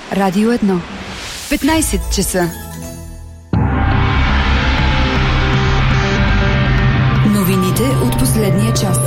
Радио 1. 15 часа. Новините от последния час.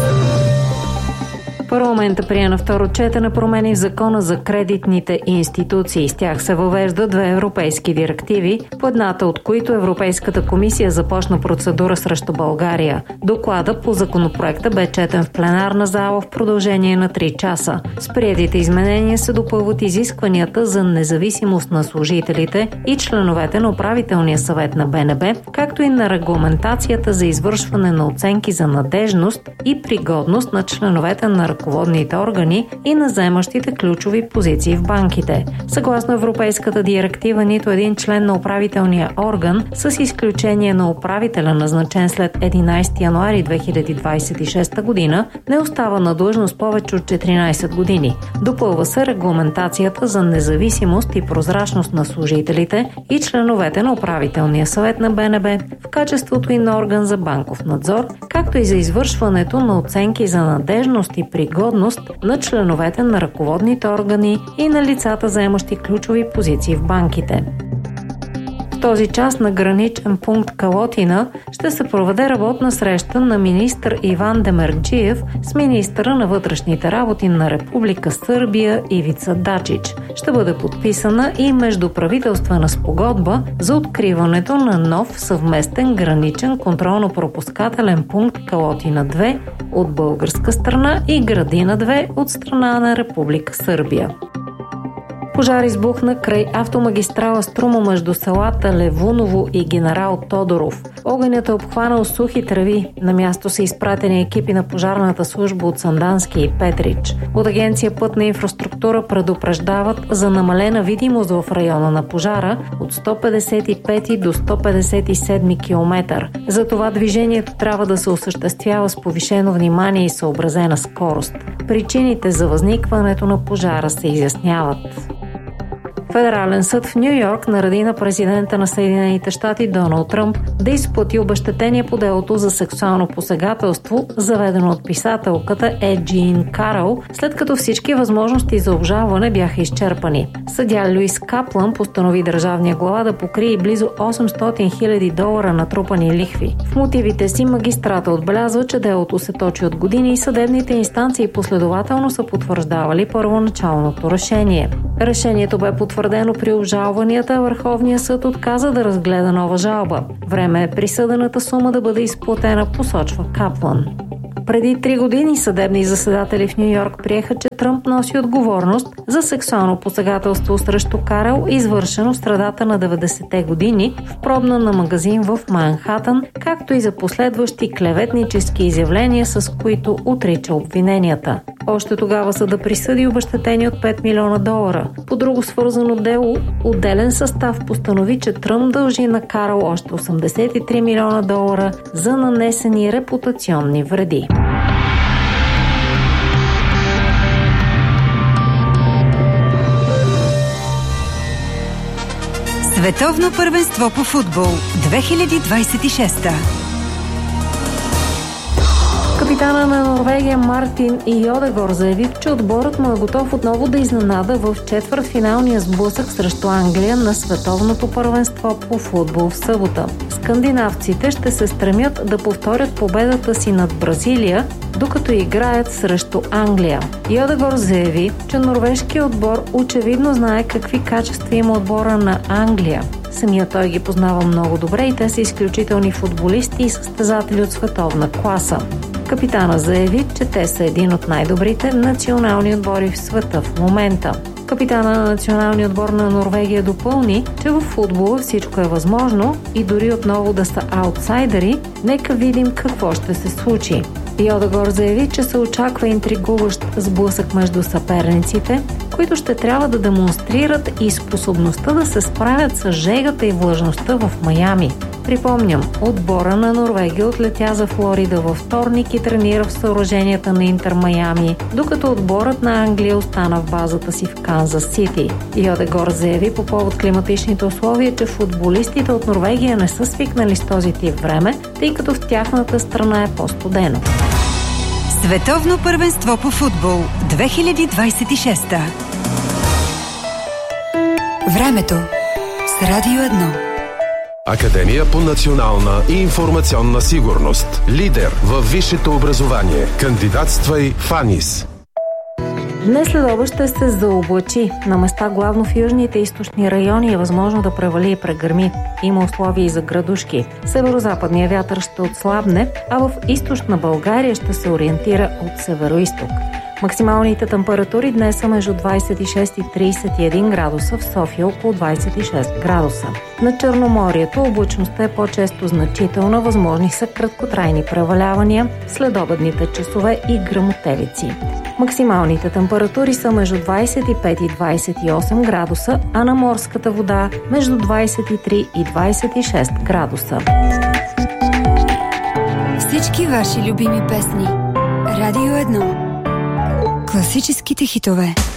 Парламентът прие на второ четене промени в закона за кредитните институции. С тях се въвеждат 2 европейски директиви, по едната от които Европейската комисия започна процедура срещу България. Докладът по законопроекта бе четен в пленарна зала в продължение на 3 часа. С приетите изменения се допълват изискванията за независимост на служителите и членовете на управителния съвет на БНБ, както и на регламентацията за извършване на оценки за надежност и пригодност на членовете на ръководните органи и на заемащите ключови позиции в банките. Съгласно Европейската директива, нито един член на управителния орган, с изключение на управителя, назначен след 11 януари 2026 година, не остава на длъжност повече от 14 години. Допълва се регламентацията за независимост и прозрачност на служителите и членовете на управителния съвет на БНБ в качеството и на орган за банков надзор, както и за извършването на оценки за надежност и пригодност на членовете на ръководните органи и на лицата, заемащи ключови позиции в банките. В този час на граничен пункт Калотина ще се проведе работна среща на министър Иван Демерджиев с министъра на вътрешните работи на Република Сърбия Ивица Дачич. Ще бъде подписана и междуправителствена спогодба за откриването на нов съвместен граничен контролно-пропускателен пункт Калотина 2 от българска страна и Градина 2 от страна на Република Сърбия. Пожар избухна край автомагистрала Струма между селата Левуново и Генерал Тодоров. Огънят е обхванал сухи треви. На място са изпратени екипи на пожарната служба от Сандански и Петрич. От агенция Пътна инфраструктура предупреждават за намалена видимост в района на пожара от 155 до 157 км. Затова движението трябва да се осъществява с повишено внимание и съобразена скорост. Причините за възникването на пожара се изясняват. Федерален съд в Ню-Йорк нареди на президента на Съединените щати Доналд Тръмп да изплати обезщетение по делото за сексуално посегателство, заведено от писателката Джин Карл, след като всички възможности за обжалване бяха изчерпани. Съдия Луис Каплан постанови държавния глава да покрие близо $800 000 натрупани лихви. В мотивите си магистрата отбелязва, че делото се точи от години и съдебните инстанции последователно са потвърждавали първоначалното решение. Решението бе потвърдено при обжалванията, Върховния съд отказа да разгледа нова жалба. Време е присъдената сума да бъде изплатена, посочва Каплан. Преди 3 години съдебни заседатели в Ню-Йорк приеха, че Тръмп носи отговорност за сексуално посегателство срещу Карл, извършено в средата на 90-те години в пробна на магазин в Манхатън, както и за последващи клеветнически изявления, с които отрича обвиненията. Още тогава съда присъди обезщетение от $5 милиона. По друго свързано дело, отделен състав постанови, че Тръмп дължи на Карл още $83 милиона за нанесени репутационни вреди. Световно първенство по футбол 2026. Капитана на Норвегия Мартин Йодегор заяви, че отборът му е готов отново да изненада в четвъртфиналния сблъсък срещу Англия на Световното първенство по футбол в събота. Скандинавците ще се стремят да повторят победата си над Бразилия, докато играят срещу Англия. Йодегор заяви, че норвежкият отбор очевидно знае какви качества има отбора на Англия. Самия той ги познава много добре и те са изключителни футболисти и състезатели от световна класа. Капитана заяви, че те са един от най-добрите национални отбори в света в момента. Капитана на националния отбор на Норвегия допълни, че в футбола всичко е възможно и дори отново да са аутсайдери, нека видим какво ще се случи. Йодегор заяви, че се очаква интригуващ сблъсък между съперниците, които ще трябва да демонстрират и способността да се справят с жегата и влажността в Майами. Припомням, отбора на Норвегия отлетя за Флорида във вторник и тренира в съоръженията на Интер Майами, докато отборът на Англия остана в базата си в Канзас Сити. Йодегор заяви по повод климатичните условия, че футболистите от Норвегия не са свикнали с този тип време, тъй като в тяхната страна е по-студено. Световно първенство по футбол 2026. Времето с Радио 1. Академия по национална и информационна сигурност. Лидер във висшето образование. Кандидатствай в АНИС. Днес следобед ще се заоблачи. На места главно в южните и източни райони е възможно да превали и прегърми. Има условия и за градушки. Северо-западният вятър ще отслабне, а в източна България ще се ориентира от северо-исток. Максималните температури днес са между 26 и 31 градуса, в София около 26 градуса. На Черноморието облачността е по-често значителна, възможни са краткотрайни превалявания, следобедните часове и гръмотевици. Максималните температури са между 25 и 28 градуса, а на морската вода между 23 и 26 градуса. Всички ваши любими песни. Радио 1. Класическите хитове.